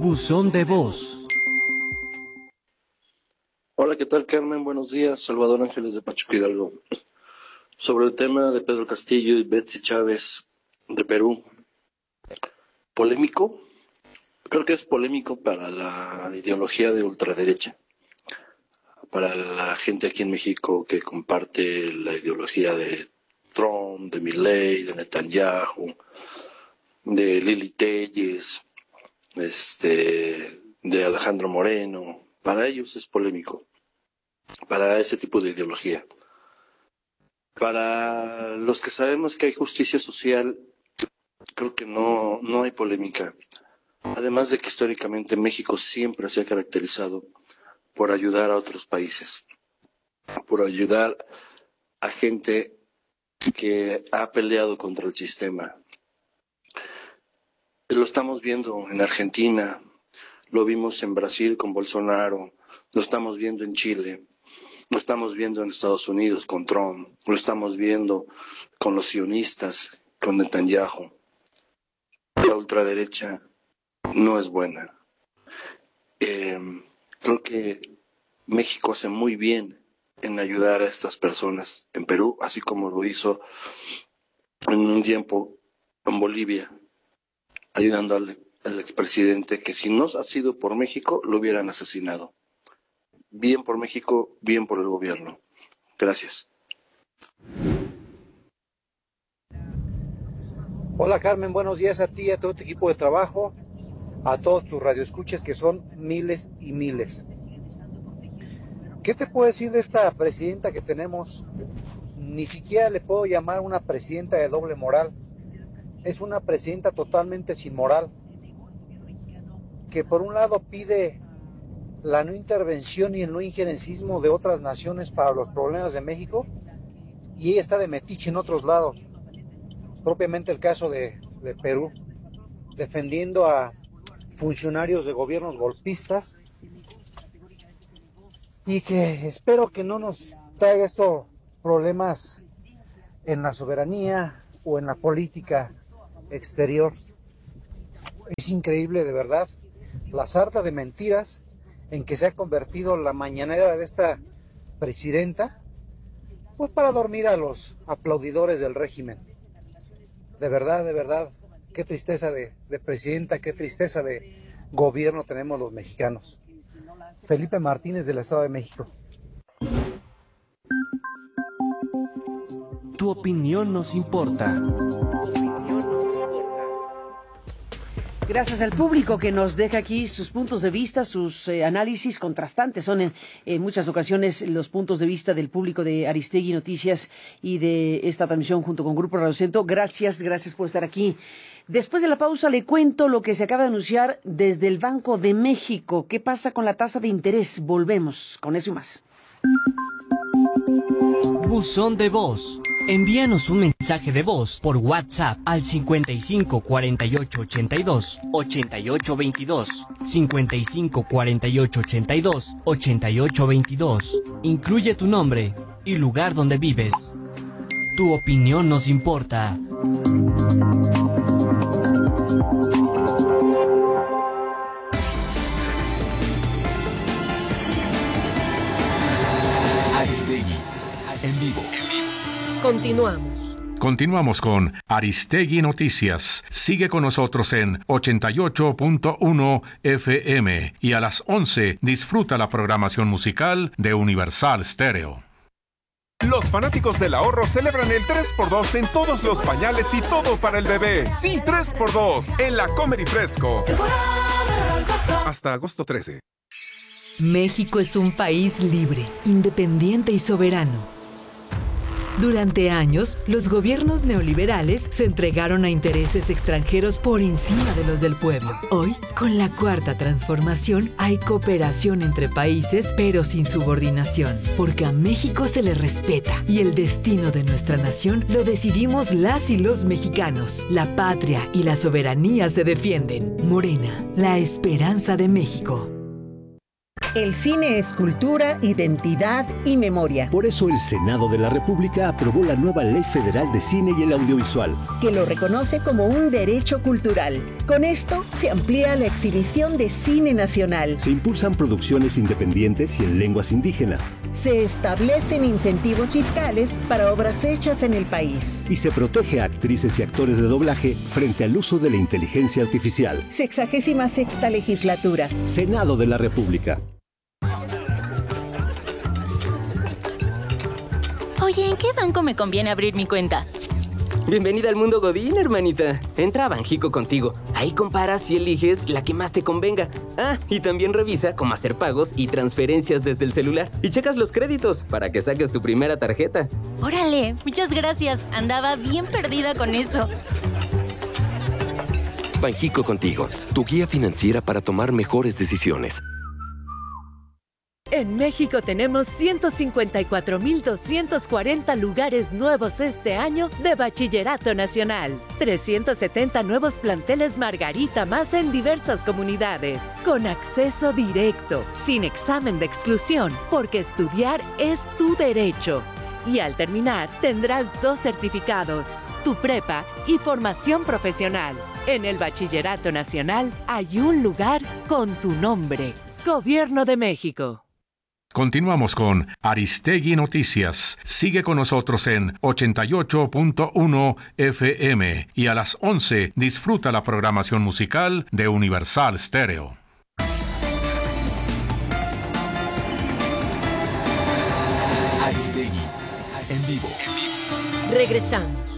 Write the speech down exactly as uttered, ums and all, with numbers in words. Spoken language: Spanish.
Buzón de voz. Hola, ¿qué tal, Carmen? Buenos días. Salvador Ángeles de Pachuca, Hidalgo. Sobre el tema de Pedro Castillo y Betsy Chávez de Perú. ¿Polémico? Creo que es polémico para la ideología de ultraderecha. Para la gente aquí en México que comparte la ideología de Trump, de Milei, de Netanyahu, de Lili Telles, este, de Alejandro Moreno. Para ellos es polémico. Para ese tipo de ideología. Para los que sabemos que hay justicia social, creo que no, no hay polémica. Además de que históricamente México siempre se ha caracterizado por ayudar a otros países, por ayudar a gente que ha peleado contra el sistema. Lo estamos viendo en Argentina, lo vimos en Brasil con Bolsonaro, lo estamos viendo en Chile. Lo estamos viendo en Estados Unidos con Trump, lo estamos viendo con los sionistas, con Netanyahu. La ultraderecha no es buena. Eh, creo que México hace muy bien en ayudar a estas personas en Perú, así como lo hizo en un tiempo en Bolivia, ayudando al, al expresidente que si no ha sido por México, lo hubieran asesinado. Bien por México, bien por el gobierno. Gracias. Hola, Carmen, buenos días a ti y a todo tu equipo de trabajo, a todos tus radioescuchas que son miles y miles. ¿Qué te puedo decir de esta presidenta que tenemos? Ni siquiera le puedo llamar una presidenta de doble moral. Es una presidenta totalmente sin moral, que por un lado pide la no intervención y el no injerencismo de otras naciones para los problemas de México, y ella está de metiche en otros lados, propiamente el caso de, de Perú, defendiendo a funcionarios de gobiernos golpistas, y que espero que no nos traiga esto problemas en la soberanía o en la política exterior. Es increíble, de verdad, la sarta de mentiras en que se ha convertido la mañanera de esta presidenta, pues para dormir a los aplaudidores del régimen. De verdad, de verdad, qué tristeza de, de presidenta, qué tristeza de gobierno tenemos los mexicanos. Felipe Martínez, del Estado de México. Tu opinión nos importa. Gracias al público que nos deja aquí sus puntos de vista, sus eh, análisis contrastantes. Son en, en muchas ocasiones los puntos de vista del público de Aristegui Noticias y de esta transmisión junto con Grupo Radio Centro. Gracias, gracias por estar aquí. Después de la pausa le cuento lo que se acaba de anunciar desde el Banco de México. ¿Qué pasa con la tasa de interés? Volvemos con eso y más. Buzón de voz. Envíanos un mensaje de voz por WhatsApp al cincuenta y cinco cuarenta y ocho ochenta y dos ochenta y ocho veintidós, cincuenta y cinco cuarenta y ocho ochenta y dos ochenta y ocho veintidós. Incluye tu nombre y lugar donde vives. Tu opinión nos importa. Aristegui, en vivo. Continuamos. Continuamos con Aristegui Noticias. Sigue con nosotros en ochenta y ocho punto uno F M y a las once disfruta la programación musical de Universal Stereo. Los fanáticos del ahorro celebran el tres por dos en todos los pañales y todo para el bebé. Sí, tres por dos en la Comer y Fresco. Hasta agosto trece. México es un país libre, independiente y soberano. Durante años, los gobiernos neoliberales se entregaron a intereses extranjeros por encima de los del pueblo. Hoy, con la Cuarta Transformación, hay cooperación entre países, pero sin subordinación, porque a México se le respeta y el destino de nuestra nación lo decidimos las y los mexicanos. La patria y la soberanía se defienden. Morena, la esperanza de México. El cine es cultura, identidad y memoria. Por eso el Senado de la República aprobó la nueva Ley Federal de Cine y el Audiovisual, que lo reconoce como un derecho cultural. Con esto se amplía la exhibición de cine nacional. Se impulsan producciones independientes y en lenguas indígenas. Se establecen incentivos fiscales para obras hechas en el país. Y se protege a actrices y actores de doblaje frente al uso de la inteligencia artificial. Sexagésima sexta legislatura. Senado de la República. Oye, ¿en qué banco me conviene abrir mi cuenta? Bienvenida al mundo Godín, hermanita. Entra a Banjico contigo. Ahí comparas y eliges la que más te convenga. Ah, y también revisa cómo hacer pagos y transferencias desde el celular. Y checas los créditos para que saques tu primera tarjeta. Órale, muchas gracias. Andaba bien perdida con eso. Banjico contigo, tu guía financiera para tomar mejores decisiones. En México tenemos ciento cincuenta y cuatro mil doscientos cuarenta lugares nuevos este año de Bachillerato Nacional. trescientos setenta nuevos planteles Margarita más en diversas comunidades. Con acceso directo, sin examen de exclusión, porque estudiar es tu derecho. Y al terminar, tendrás dos certificados, tu prepa y formación profesional. En el Bachillerato Nacional hay un lugar con tu nombre. Gobierno de México. Continuamos con Aristegui Noticias. Sigue con nosotros en ochenta y ocho punto uno F M y a las once disfruta la programación musical de Universal Stereo. Aristegui en vivo. Regresamos.